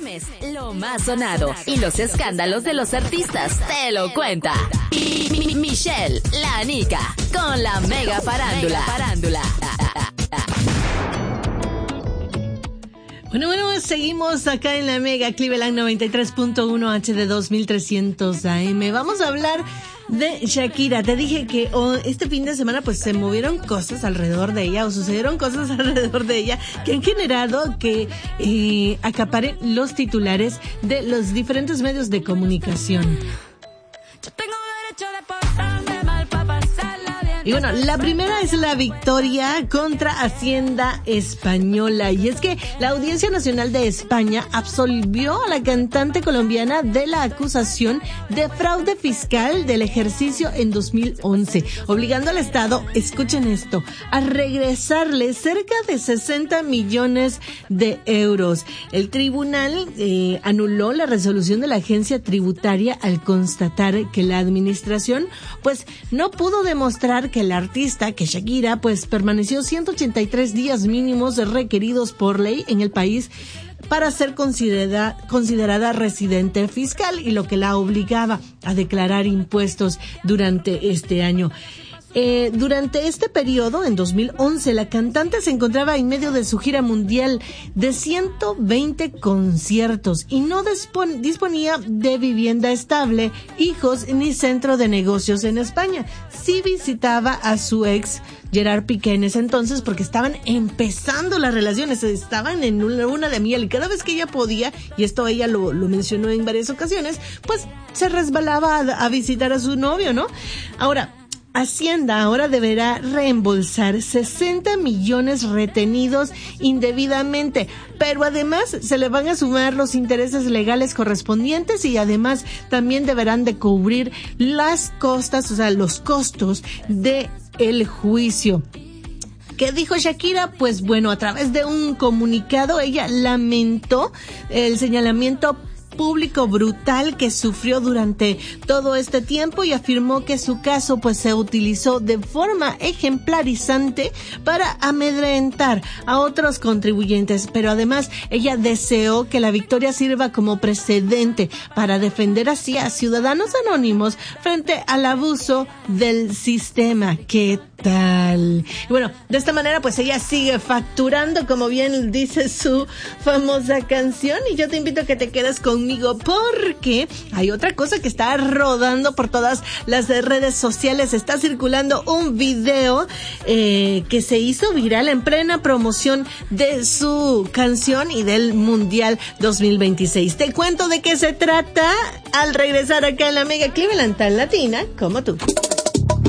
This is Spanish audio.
chismes, lo más sonado y los escándalos de los artistas te lo cuenta. Michelle, la Nica, con la Mega Farándula. Bueno, seguimos acá en la Mega Cleveland 93.1 HD 2300 AM. Vamos a hablar de Shakira. Te dije que este fin de semana pues se movieron cosas alrededor de ella, o sucedieron cosas alrededor de ella que han generado que acaparen los titulares de los diferentes medios de comunicación. Yo tengo derecho de portarme mal para pasarla bien. Y bueno, la primera es la victoria contra Hacienda Española. Y es que la Audiencia Nacional de España absolvió a la cantante colombiana de la acusación de fraude fiscal del ejercicio en 2011, obligando al Estado, escuchen esto, a regresarle cerca de 60 millones de euros. El tribunal anuló la resolución de la agencia tributaria al constatar que la administración pues no pudo demostrar que el artista, que Shakira, pues permaneció 183 días mínimos requeridos por ley en el país para ser considerada residente fiscal, y lo que la obligaba a declarar impuestos durante este año. Durante este periodo, en 2011, la cantante se encontraba en medio de su gira mundial de 120 conciertos y no disponía de vivienda estable, hijos ni centro de negocios en España. Sí visitaba a su ex Gerard Piqué en ese entonces porque estaban empezando las relaciones, estaban en una luna de miel, y cada vez que ella podía, y esto ella lo mencionó en varias ocasiones, pues se resbalaba a visitar a su novio, ¿no? Ahora, Hacienda ahora deberá reembolsar 60 millones retenidos indebidamente, pero además se le van a sumar los intereses legales correspondientes, y además también deberán de cubrir las costas, o sea, los costos de el juicio. ¿Qué dijo Shakira? Pues bueno, a través de un comunicado ella lamentó el señalamiento público brutal que sufrió durante todo este tiempo y afirmó que su caso pues se utilizó de forma ejemplarizante para amedrentar a otros contribuyentes, pero además ella deseó que la victoria sirva como precedente para defender así a ciudadanos anónimos frente al abuso del sistema. ¿Qué tal? Y bueno, de esta manera pues ella sigue facturando, como bien dice su famosa canción, y yo te invito a que te quedes conmigo porque hay otra cosa que está rodando por todas las redes sociales. Está circulando un video que se hizo viral en plena promoción de su canción y del Mundial 2026. Te cuento de qué se trata al regresar acá en la Mega Cleveland, tan latina como tú.